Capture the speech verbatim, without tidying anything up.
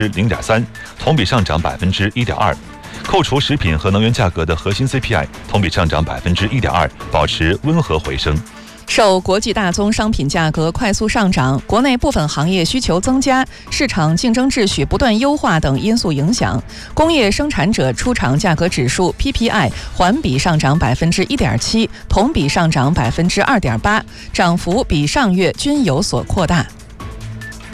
零点三，同比上涨百分之一点二。扣除食品和能源价格的核心 C P I 同比上涨百分之一点二，保持温和回升。 受国际大宗商品价格快速上涨、国内部分行业需求增加、市场竞争秩序不断优化等因素影响，工业生产者出厂价格指数 P P I 环比上涨百分之一点七，同比上涨百分之二点八，涨幅比上月均有所扩大。